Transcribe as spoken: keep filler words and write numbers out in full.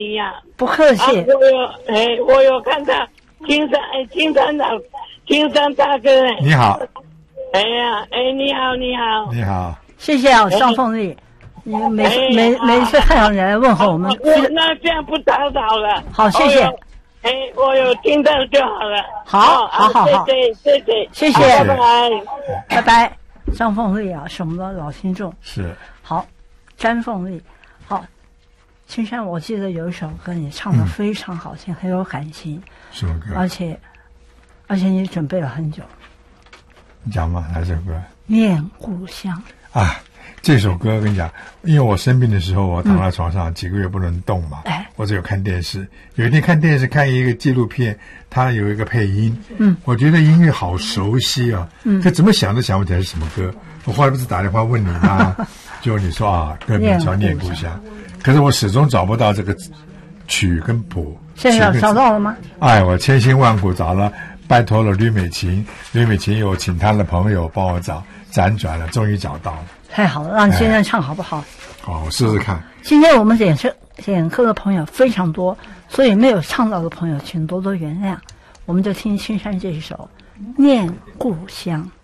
你呀、 不客气。 啊、我有哎，我有看到金山哎，金山老金山大哥哎， 你好。 哎呀，哎，你好，你好， 你好， 谢谢啊，张凤丽。你每次、哎、每每次太阳人问候我们， 我那这样不打扰了。 好，谢谢。 哎，我有听到就好了。 好，好好好， 谢谢谢谢， 谢谢， 拜拜， 拜拜。张凤丽啊，是我们的老听众。 是。 好，詹凤丽，好。青山，我记得有一首歌你唱的非常好听，嗯、很有感情。 什么歌？ 而且，而且你准备了很久。 你讲嘛，哪首歌？ 念故乡。 啊，这首歌我跟你讲，因为我生病的时候，我躺在床上、嗯、几个月不能动嘛， 哎， 我只有看电视。有一天看电视看一个纪录片，它有一个配音， 嗯， 我觉得音乐好熟悉啊， 嗯， 可怎么想都想不起来是什么歌。我后来不是打电话问你吗？就你说啊，歌名叫《念故乡》，可是我始终找不到这个曲跟谱。 现在找到了吗？ 哎，我千辛万苦找了，拜托了吕美琴，吕美琴有请她的朋友帮我找，辗转了，终于找到了。 太好了，让先生唱好不好？ 好、哎，我试试看。 今天我们点歌点歌的朋友非常多，所以没有唱到的朋友请多多原谅。我们就听青山这一首《念故乡》。